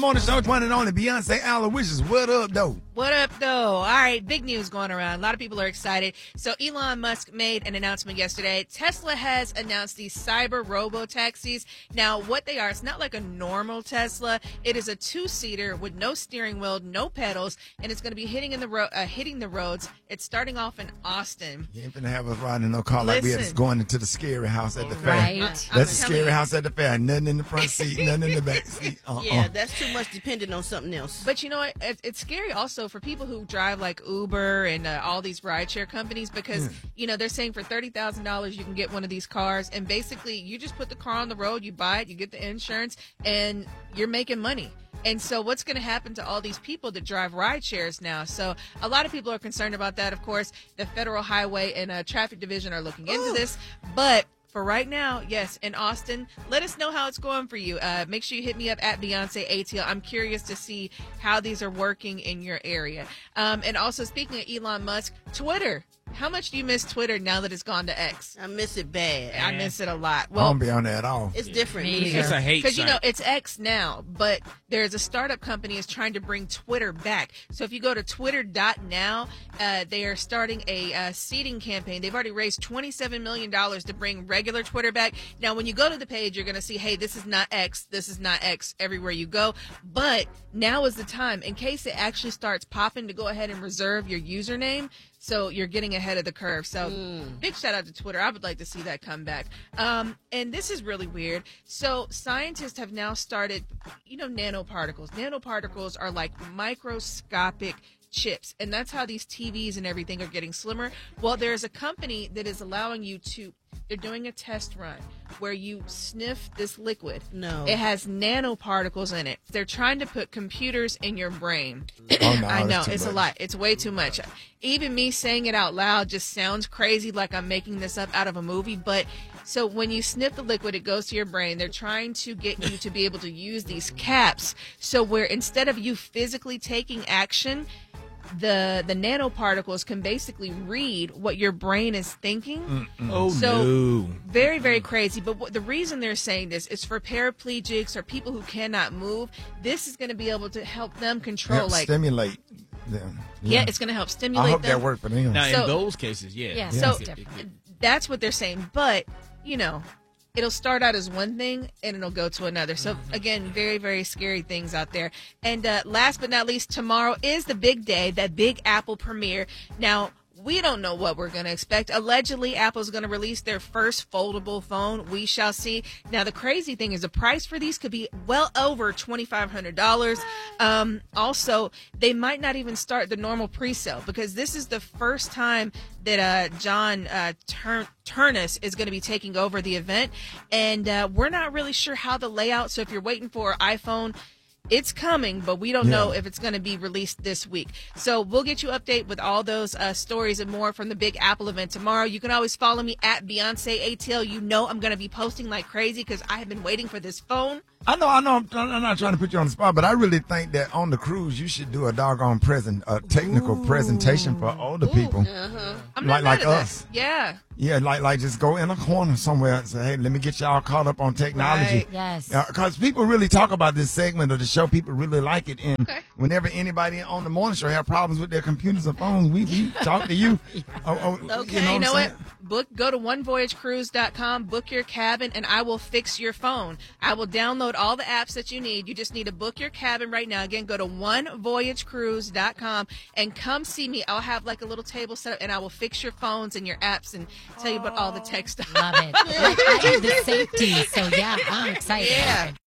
On the show, one and only Beyonce Aloysius. What up, though? What up, though? All right, big news going around. A lot of people are excited. So Elon Musk made an announcement yesterday. Tesla has announced these cyber robo-taxis. Now, what they are, it's not like a normal Tesla. It is a two-seater with no steering wheel, no pedals, and it's going to be hitting the roads. It's starting off in Austin. You ain't finna have us riding in no car like we had going into the scary house at the fair. Right. That's the scary house at the fair. Nothing in the front seat, nothing in the back seat. Yeah, that's too much dependent on something else. But you know what? It's scary also for people who drive like Uber and all these rideshare companies because, you know, they're saying for $30,000 you can get one of these cars. And basically you just put the car on the road, you buy it, you get the insurance, and you're making money. And so what's going to happen to all these people that drive ride shares now? So a lot of people are concerned about that. Of course, the Federal Highway and Traffic Division are looking into this. But for right now, yes, in Austin, let us know how it's going for you. Make sure you hit me up at Beyonce ATL. I'm curious to see how these are working in your area. And also, speaking of Elon Musk, Twitter. How much do you miss Twitter now that it's gone to X? I miss it bad. I miss it a lot. I don't be on that at all. It's different. It's a hate Because, you site. know, it's X now, but there's a startup company is trying to bring Twitter back. So if you go to twitter.now, they are starting a seeding campaign. They've already raised $27 million to bring regular Twitter back. Now, when you go to the page, you're going to see, hey, this is not X. This is not X everywhere you go. But now is the time, in case it actually starts popping, to go ahead and reserve your username. So you're getting ahead of the curve. So big shout out to Twitter. I would like to see that come back. And this is really weird. So scientists have now started, you know, nanoparticles. Nanoparticles are like microscopic chips. And that's how these TVs and everything are getting slimmer. Well, there's a company that is allowing you to, they're doing a test run where you sniff this liquid. No. It has nanoparticles in it. They're trying to put computers in your brain. Oh, no, I know, too it's much. a lot. It's way too much. Even me saying it out loud just sounds crazy, like I'm making this up out of a movie. But so when you sniff the liquid, it goes to your brain. They're trying to get you to be able to use these caps. So where instead of you physically taking action, the nanoparticles can basically read what your brain is thinking. Oh, So no. very, very crazy. But the reason they're saying this is for paraplegics or people who cannot move. This is going to be able to help them control, Help like, stimulate them. yeah, it's going to help I stimulate hope them. that worked for them. Now, So- in those cases, yeah. Yeah, So it's different. that's what they're saying. But, you know, it'll start out as one thing and it'll go to another. So, again, very, very scary things out there. And last but not least, tomorrow is the big day, that big Apple premiere. Now, we don't know what we're going to expect. Allegedly, Apple's going to release their first foldable phone. We shall see. Now, the crazy thing is the price for these could be well over $2,500. Also, they might not even start the normal pre-sale because this is the first time that John Turnus is going to be taking over the event. And we're not really sure how the layout. So if you're waiting for iPhone, it's coming, but we don't know if it's going to be released this week. So we'll get you update with all those stories and more from the big Apple event tomorrow. You can always follow me at Beyonce ATL. You know I'm going to be posting like crazy because I have been waiting for this phone. I know. I'm not trying to put you on the spot, but I really think that on the cruise you should do a doggone technical presentation for older people, I'm not like mad at us. that. Yeah. Yeah, like just go in a corner somewhere and say, hey, let me get y'all caught up on technology. Right. Yes. Because people really talk about this segment of the show. People really like it. And Okay. whenever anybody on the morning show have problems with their computers or phones, we talk to you. Okay, you know what? Go to onevoyagecruise.com, book your cabin, and I will fix your phone. I will download all the apps that you need. You just need to book your cabin right now. Again, go to onevoyagecruise.com and come see me. I'll have like a little table set up, and I will fix your phones and your apps and tell you about all the tech stuff. Love it. Like, I do the safety, so yeah, I'm excited. Yeah.